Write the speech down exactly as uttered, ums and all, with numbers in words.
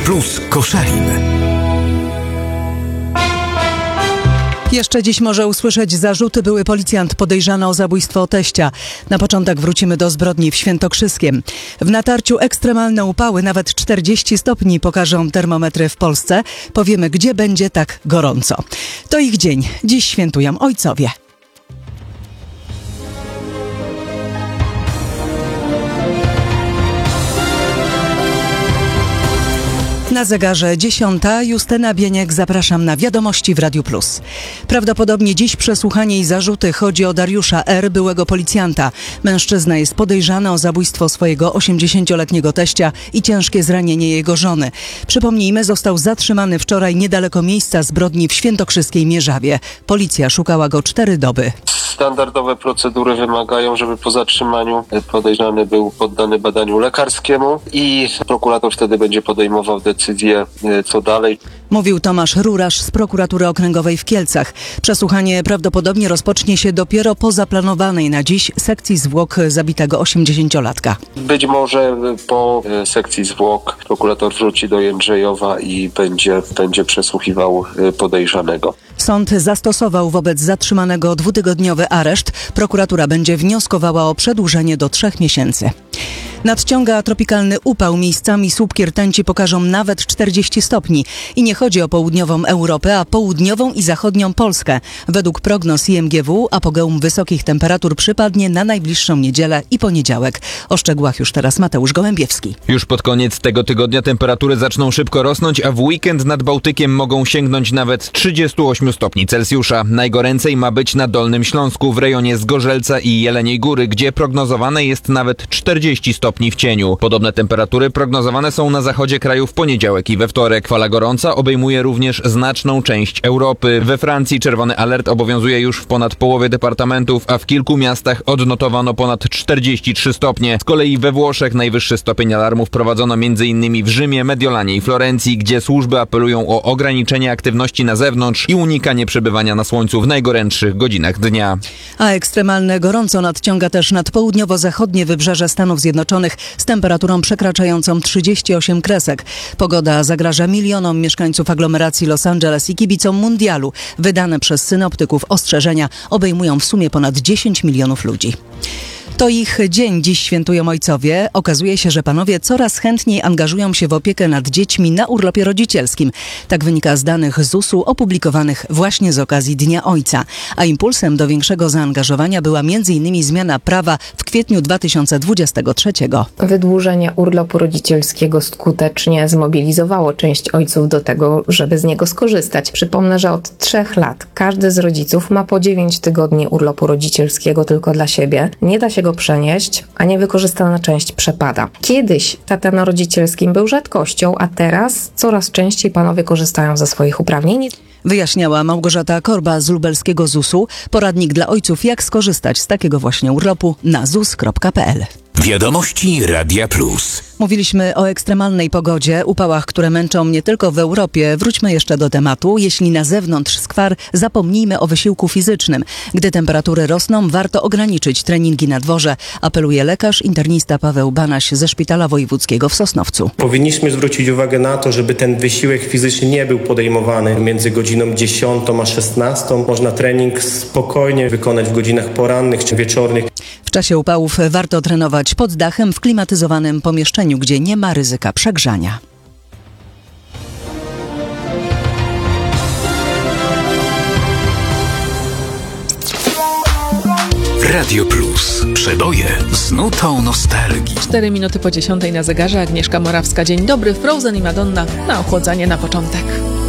Plus Koszalin. Jeszcze dziś może usłyszeć zarzuty były policjant podejrzany o zabójstwo teścia. Na początek wrócimy do zbrodni w Świętokrzyskiem. W natarciu ekstremalne upały, nawet czterdzieści stopni pokażą termometry w Polsce. Powiemy, gdzie będzie tak gorąco. To ich dzień. Dziś świętują ojcowie. Na zegarze dziesiąta. Justyna Bieniek, zapraszam na Wiadomości w Radiu Plus. Prawdopodobnie dziś przesłuchanie i zarzuty. Chodzi o Dariusza R., byłego policjanta. Mężczyzna jest podejrzany o zabójstwo swojego osiemdziesięcioletniego teścia i ciężkie zranienie jego żony. Przypomnijmy, został zatrzymany wczoraj niedaleko miejsca zbrodni w świętokrzyskiej Mierzawie. Policja szukała go cztery doby. Standardowe procedury wymagają, żeby po zatrzymaniu podejrzany był poddany badaniu lekarskiemu i prokurator wtedy będzie podejmował decyzję, co dalej. Mówił Tomasz Rurasz z Prokuratury Okręgowej w Kielcach. Przesłuchanie prawdopodobnie rozpocznie się dopiero po zaplanowanej na dziś sekcji zwłok zabitego osiemdziesięciolatka. Być może po sekcji zwłok prokurator wróci do Jędrzejowa i będzie, będzie przesłuchiwał podejrzanego. Sąd zastosował wobec zatrzymanego dwutygodniowy areszt. Prokuratura będzie wnioskowała o przedłużenie do trzech miesięcy. Nadciąga tropikalny upał. Miejscami słupki rtęci pokażą nawet czterdzieści stopni. I nie chodzi o południową Europę, a południową i zachodnią Polskę. Według prognoz I M G W apogeum wysokich temperatur przypadnie na najbliższą niedzielę i poniedziałek. O szczegółach już teraz Mateusz Gołębiewski. Już pod koniec tego tygodnia temperatury zaczną szybko rosnąć, a w weekend nad Bałtykiem mogą sięgnąć nawet trzydzieści osiem stopni Celsjusza. Najgoręcej ma być na Dolnym Śląsku, w rejonie Zgorzelca i Jeleniej Góry, gdzie prognozowane jest nawet czterdzieści stopni w cieniu. Podobne temperatury prognozowane są na zachodzie kraju w poniedziałek i we wtorek. Fala gorąca obejmuje również znaczną część Europy. We Francji czerwony alert obowiązuje już w ponad połowie departamentów, a w kilku miastach odnotowano ponad czterdzieści trzy stopnie. Z kolei we Włoszech najwyższy stopień alarmu wprowadzono m.in. w Rzymie, Mediolanie i Florencji, gdzie służby apelują o ograniczenie aktywności na zewnątrz i unikanie przebywania na słońcu w najgorętszych godzinach dnia. A ekstremalne gorąco nadciąga też nad południowo-zachodnie wybrzeże Stanów Zjednoczonych z temperaturą przekraczającą trzydzieści osiem kresek. Pogoda zagraża milionom mieszkańców aglomeracji Los Angeles i kibicom mundialu. Wydane przez synoptyków ostrzeżenia obejmują w sumie ponad dziesięć milionów ludzi. To ich dzień. Dziś świętują ojcowie. Okazuje się, że panowie coraz chętniej angażują się w opiekę nad dziećmi na urlopie rodzicielskim. Tak wynika z danych Z U S u opublikowanych właśnie z okazji Dnia Ojca. A impulsem do większego zaangażowania była między innymi zmiana prawa w kwietniu dwa tysiące dwudziestego trzeciego. Wydłużenie urlopu rodzicielskiego skutecznie zmobilizowało część ojców do tego, żeby z niego skorzystać. Przypomnę, że od trzech lat każdy z rodziców ma po dziewięć tygodni urlopu rodzicielskiego tylko dla siebie. Nie da się go przenieść, a niewykorzystana część przepada. Kiedyś tata na rodzicielskim był rzadkością, a teraz coraz częściej panowie korzystają ze swoich uprawnień. Wyjaśniała Małgorzata Korba z lubelskiego Z U S u. Poradnik dla ojców, jak skorzystać z takiego właśnie urlopu na zus kropka p l. Wiadomości Radia Plus. Mówiliśmy o ekstremalnej pogodzie, upałach, które męczą nie tylko w Europie. Wróćmy jeszcze do tematu. Jeśli na zewnątrz skwar, zapomnijmy o wysiłku fizycznym. Gdy temperatury rosną, warto ograniczyć treningi na dworze, apeluje lekarz internista Paweł Banaś ze Szpitala Wojewódzkiego w Sosnowcu. Powinniśmy zwrócić uwagę na to, żeby ten wysiłek fizyczny nie był podejmowany między godziną dziesiątą a szesnastą. Można trening spokojnie wykonać w godzinach porannych czy wieczornych. W czasie upałów warto trenować pod dachem w klimatyzowanym pomieszczeniu, gdzie nie ma ryzyka przegrzania. Radio Plus. Przeboje z nutą nostalgii. Cztery minuty po dziesiątej na zegarze. Agnieszka Morawska. Dzień dobry. Frozen i Madonna na ochłodzenie na początek.